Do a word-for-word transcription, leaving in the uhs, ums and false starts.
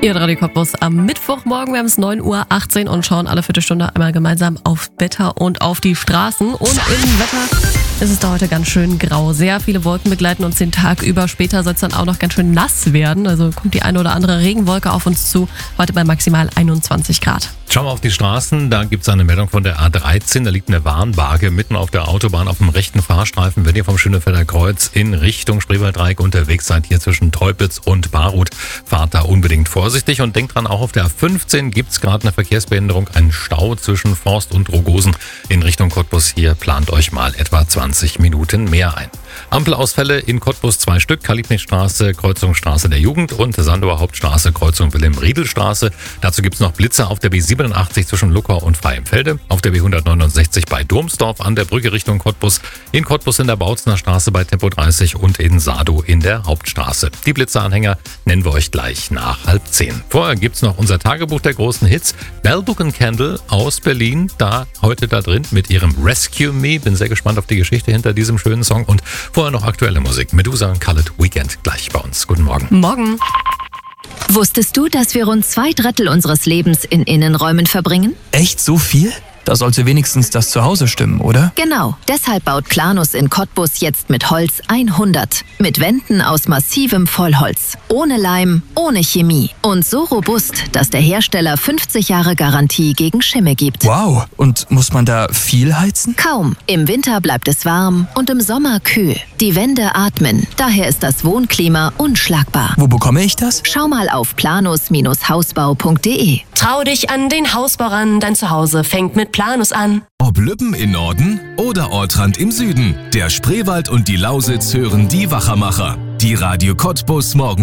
Ihr Radio Cottbus am Mittwochmorgen, wir haben es neun Uhr achtzehn und schauen alle Viertelstunde einmal gemeinsam auf Wetter und auf die Straßen. Und im Wetter ist es da heute ganz schön grau. Sehr viele Wolken begleiten uns den Tag über. Später soll es dann auch noch ganz schön nass werden. Also kommt die eine oder andere Regenwolke auf uns zu. Heute bei maximal einundzwanzig Grad. Schauen wir auf die Straßen, da gibt es eine Meldung von der A dreizehn, da liegt eine Warnwaage mitten auf der Autobahn auf dem rechten Fahrstreifen. Wenn ihr vom Schönefelder Kreuz in Richtung Spreewalddreieck unterwegs seid, hier zwischen Teupitz und Barut, fahrt da unbedingt vorsichtig und denkt dran, auch auf der A fünfzehn gibt es gerade eine Verkehrsbehinderung, einen Stau zwischen Forst und Rogosen in Richtung Cottbus. Hier plant euch mal etwa zwanzig Minuten mehr ein. Ampelausfälle in Cottbus zwei Stück, Kalibnichstraße, Kreuzung Straße der Jugend und Sandower Hauptstraße, Kreuzung Wilhelm-Riedel-Straße. Dazu gibt es noch Blitze auf der B siebenundachtzig zwischen Luckau und Freienfelde, auf der B hundertneunundsechzig bei Domsdorf an der Brücke Richtung Cottbus, in Cottbus in der Bautzner Straße bei Tempo dreißig und in Sado in der Hauptstraße. Die Blitzeanhänger nennen wir euch gleich nach halb zehn. Vorher gibt es noch unser Tagebuch der großen Hits. Bell Book and Candle aus Berlin, da heute da drin mit ihrem Rescue Me. Bin sehr gespannt auf die Geschichte hinter diesem schönen Song und vorher noch aktuelle Musik. Medusa und Khaled Weekend gleich bei uns. Guten Morgen. Morgen. Wusstest du, dass wir rund zwei Drittel unseres Lebens in Innenräumen verbringen? Echt so viel? Da sollte wenigstens das Zuhause stimmen, oder? Genau. Deshalb baut Planus in Cottbus jetzt mit Holz hundert. Mit Wänden aus massivem Vollholz. Ohne Leim, ohne Chemie. Und so robust, dass der Hersteller fünfzig Jahre Garantie gegen Schimmel gibt. Wow. Und muss man da viel heizen? Kaum. Im Winter bleibt es warm und im Sommer kühl. Die Wände atmen. Daher ist das Wohnklima unschlagbar. Wo bekomme ich das? Schau mal auf planus Hausbau punkt de. Trau dich an den Hausbau ran, dein Zuhause fängt mit Planus an. Ob Lübben im Norden oder Ortrand im Süden, der Spreewald und die Lausitz hören die Wachermacher. Die Radio Cottbus Morgen.